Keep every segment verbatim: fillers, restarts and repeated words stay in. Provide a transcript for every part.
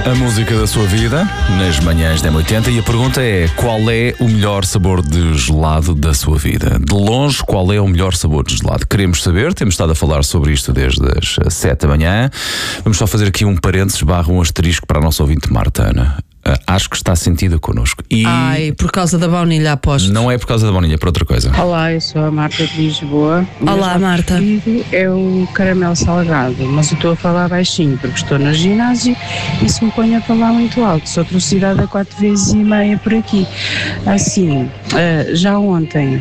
A música da sua vida, nas manhãs da M oitenta, e a pergunta é: qual é o melhor sabor de gelado da sua vida? De longe, qual é o melhor sabor de gelado? Queremos saber, temos estado a falar sobre isto desde as sete da manhã. Vamos só fazer aqui um parênteses barra um asterisco para a nossa ouvinte Marta Ana. Uh, acho que está sentida connosco. E Ai, por causa da baunilha, aposto. não é por causa da baunilha, é por outra coisa. Olá, eu sou a Marta de Lisboa. O meu Olá, gelado Marta. preferido é o caramelo salgado, mas eu estou a falar baixinho porque estou no ginásio e se me ponho a falar muito alto, sou atrocidade a quatro vezes e meia por aqui. Assim, uh, já ontem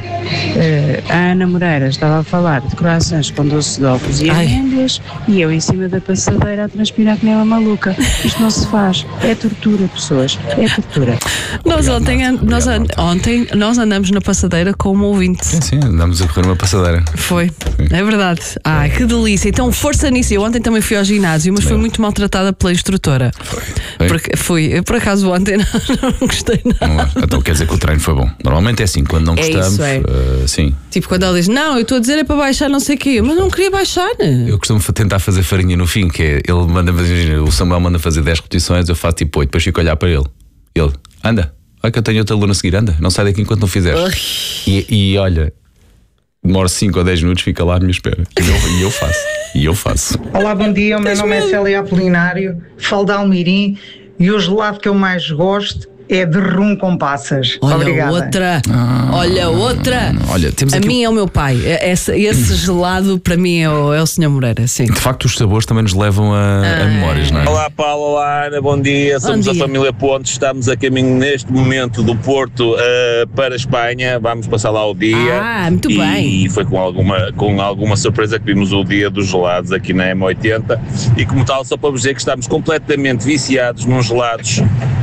uh, a Ana Moreira estava a falar de croissants com doce de ovos e Ai. amêndoas e eu em cima da passadeira a transpirar que nem uma maluca. Isto não se faz, é tortura, pessoas, é tortura. Nós, Obrigado, ontem, Marta. nós, Obrigado, an- ontem nós andamos na passadeira com um ouvinte. Sim, sim, andamos a correr uma passadeira. Foi, é verdade. Ai, que delícia. Então, força nisso. Eu ontem também fui ao ginásio, mas fui muito maltratada pela instrutora. Foi. Porque fui, eu, por acaso ontem não, não gostei nada. Não é? Então quer dizer que o treino foi bom. Normalmente é assim, quando não É gostamos, isso, é. uh, sim. Tipo, quando ela diz, não, eu estou a dizer é para baixar não sei o quê, mas não queria baixar. Eu costumo fa- tentar fazer farinha no fim, que é, ele manda fazer, o Samuel manda fazer dez repetições, eu faço tipo oito, depois fico a olhar para ele. Ele, anda, olha que eu tenho outro aluno a seguir, anda, não sai daqui enquanto não fizeres. E, e olha, demora cinco ou dez minutos, fica lá à minha espera. E eu, e eu faço, e eu faço. Olá, bom dia, o meu nome é Célia Apolinário, falo de Almirim e o gelado que eu mais gosto é de rum com passas. Olha Obrigada. outra, olha outra. Olha, temos A aqui mim é o meu pai. Esse, esse gelado para mim é o, é o senhor Moreira, sim. De facto, os sabores também nos levam a, a memórias, não é? Olá Paulo, olá Ana, bom dia. Somos dia. a família Pontes, estamos a caminho neste momento do Porto uh, para a Espanha, vamos passar lá o dia. Ah, muito e, bem. E foi com alguma, com alguma surpresa que vimos o dia dos gelados aqui na M oitenta e como tal, só para vos dizer que estamos completamente viciados nos gelados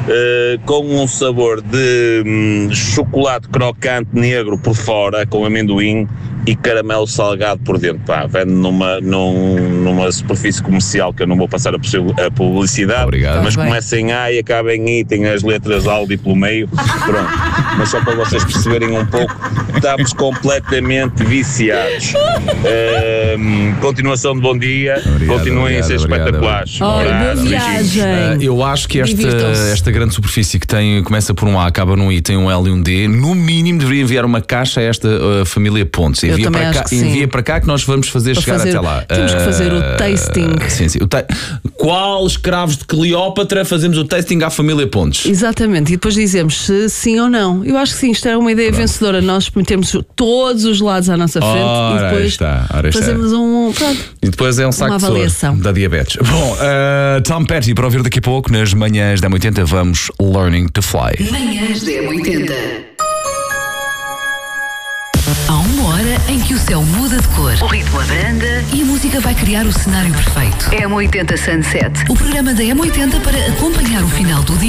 uh, com um sabor de hum, chocolate crocante negro por fora, com amendoim e caramelo salgado por dentro. Pá, vende numa, num, numa superfície comercial que eu não vou passar a, possi- a publicidade, Obrigado. mas Tá bem. começa em A e acaba em I, tem as letras Aldi pelo meio. Pronto, mas só para vocês perceberem um pouco, estamos completamente viciados. Hum, continuação de bom dia, Obrigado, continuem a ser obrigado, espetaculares. Olha, boa Abraço, beijinhos. viagem. Uh, eu acho que esta, Divirtam-se. esta grande superfície que tem, começa por um A, acaba num I, tem um L e um D, no mínimo deveria enviar uma caixa a esta uh, família Pontes. Eu Envia também para acho cá, que sim. envia para cá que nós vamos fazer Para chegar fazer- até lá. temos que fazer o Uh, tasting. Sim, sim. O ta- Qual escravos de Cleópatra fazemos o tasting à família Pontes? Exatamente, e depois dizemos se sim ou não. Eu acho que sim, isto era uma ideia vencedora. Nós metemos todos os lados à nossa frente Ora, e depois aí está, ora está. fazemos um. Pronto. E depois é um saco Uma de soro avaliação. da diabetes. Bom, uh, Tom Petty, para ouvir daqui a pouco, nas manhãs da M oitenta, vamos Learning to Fly. Manhãs da M oitenta. Há uma hora em que o céu muda de cor, o ritmo abranda e a música vai criar o cenário perfeito. M oitenta Sunset, o programa da M oitenta para acompanhar o final do dia.